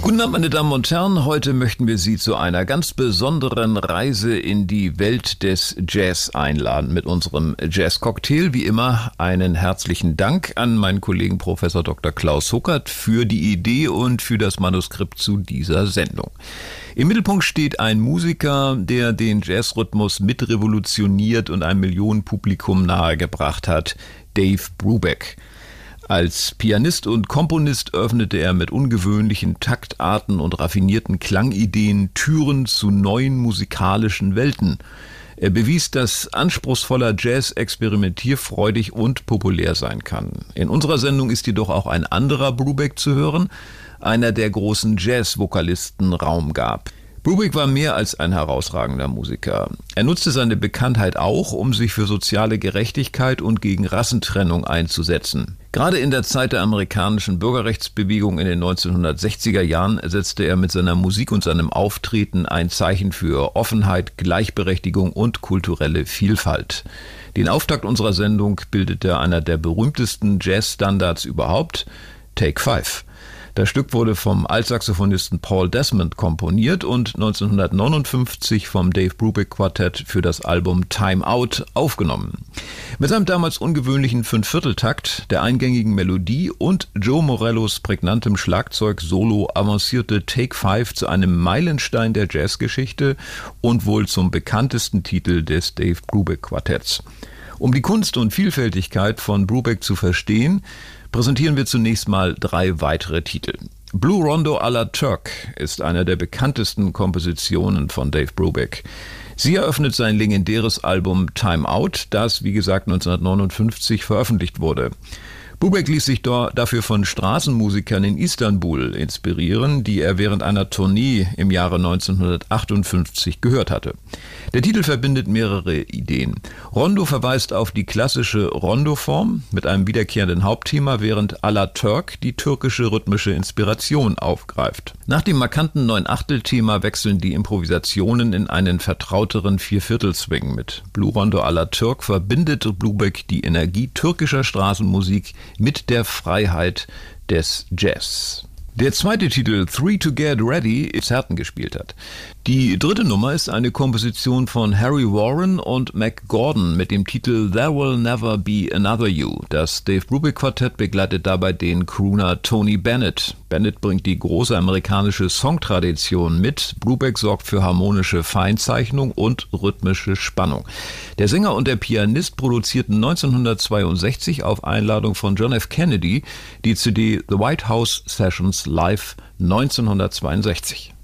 Guten Abend, meine Damen und Herren. Heute möchten wir Sie zu einer ganz besonderen Reise in die Welt des Jazz einladen mit unserem Jazz-Cocktail. Wie immer einen herzlichen Dank an meinen Kollegen Professor Dr. Klaus Huckert für die Idee und für das Manuskript zu dieser Sendung. Im Mittelpunkt steht ein Musiker, der den Jazzrhythmus mitrevolutioniert und einem Millionenpublikum nahegebracht hat, Dave Brubeck. Als Pianist und Komponist öffnete er mit ungewöhnlichen Taktarten und raffinierten Klangideen Türen zu neuen musikalischen Welten. Er bewies, dass anspruchsvoller Jazz experimentierfreudig und populär sein kann. In unserer Sendung ist jedoch auch ein anderer Brubeck zu hören, einer der großen Jazz-Vokalisten Raum gab. Brubeck war mehr als ein herausragender Musiker. Er nutzte seine Bekanntheit auch, um sich für soziale Gerechtigkeit und gegen Rassentrennung einzusetzen. Gerade in der Zeit der amerikanischen Bürgerrechtsbewegung in den 1960er Jahren setzte er mit seiner Musik und seinem Auftreten ein Zeichen für Offenheit, Gleichberechtigung und kulturelle Vielfalt. Den Auftakt unserer Sendung bildete einer der berühmtesten Jazzstandards überhaupt, Take 5. Das Stück wurde vom Altsaxophonisten Paul Desmond komponiert und 1959 vom Dave Brubeck Quartett für das Album Time Out aufgenommen. Mit seinem damals ungewöhnlichen Fünfvierteltakt, der eingängigen Melodie und Joe Morellos prägnantem Schlagzeug-Solo avancierte Take 5 zu einem Meilenstein der Jazzgeschichte und wohl zum bekanntesten Titel des Dave Brubeck Quartetts. Um die Kunst und Vielfältigkeit von Brubeck zu verstehen, präsentieren wir zunächst mal 3 weitere Titel. Blue Rondo à la Turk ist einer der bekanntesten Kompositionen von Dave Brubeck. Sie eröffnet sein legendäres Album Time Out, das, wie gesagt, 1959 veröffentlicht wurde. Brubeck ließ sich dafür von Straßenmusikern in Istanbul inspirieren, die er während einer Tournee im Jahre 1958 gehört hatte. Der Titel verbindet mehrere Ideen. Rondo verweist auf die klassische Rondo-Form mit einem wiederkehrenden Hauptthema, während à la Turk die türkische rhythmische Inspiration aufgreift. Nach dem markanten 9/8-Thema wechseln die Improvisationen in einen vertrauteren 4/4-Swing mit. Blue Rondo à la Turk verbindet Brubeck die Energie türkischer Straßenmusik mit der Freiheit des Jazz. Der zweite Titel, Three to Get Ready, Konzerten gespielt hat. Die dritte Nummer ist eine Komposition von Harry Warren und Mac Gordon mit dem Titel There Will Never Be Another You. Das Dave Brubeck Quartett begleitet dabei den Crooner Tony Bennett. Bennett bringt die große amerikanische Songtradition mit. Brubeck sorgt für harmonische Feinzeichnung und rhythmische Spannung. Der Sänger und der Pianist produzierten 1962 auf Einladung von John F. Kennedy die CD The White House Sessions Live 1962.